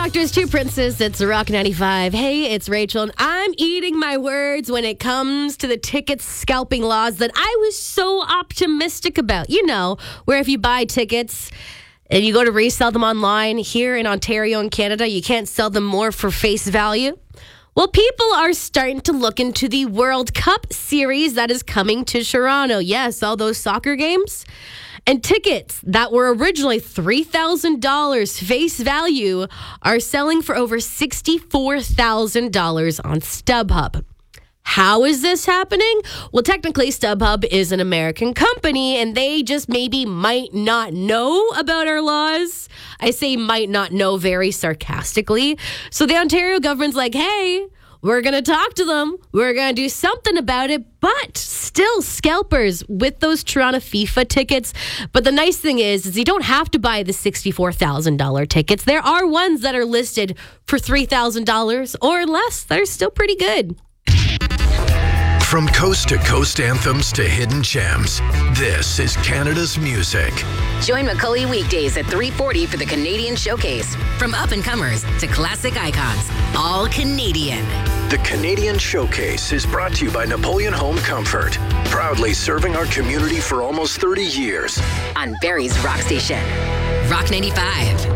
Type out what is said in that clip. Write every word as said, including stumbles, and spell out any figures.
Doctors, Two Princes. It's Rock ninety-five. Hey, it's Rachel, and I'm eating my words when it comes to the ticket scalping laws that I was so optimistic about. You know, where if you buy tickets and you go to resell them online here in Ontario and Canada, you can't sell them more for face value. Well, people are starting to look into the World Cup series that is coming to Toronto. Yes, all those soccer games. And tickets that were originally three thousand dollars face value are selling for over sixty-four thousand dollars on StubHub. How is this happening? Well, technically, StubHub is an American company, and they just maybe might not know about our laws. I say might not know very sarcastically. So the Ontario government's like, hey, we're going to talk to them. We're going to do something about it. But still, scalpers with those Toronto FIFA tickets. But the nice thing is, is you don't have to buy the sixty-four thousand dollars tickets. There are ones that are listed for three thousand dollars or less that are still pretty good. From coast to coast anthems to hidden gems, this is Canada's music. Join Macaulay weekdays at three forty for the Canadian Showcase. From up-and-comers to classic icons, all Canadian. The Canadian Showcase is brought to you by Napoleon Home Comfort, proudly serving our community for almost thirty years. On Barrie's Rock Station. Rock ninety-five.